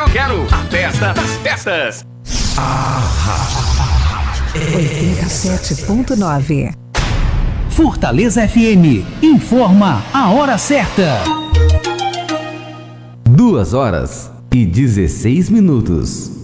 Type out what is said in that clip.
quero. A festa das festas. 87.9 Fortaleza FM informa a hora certa. 2h16.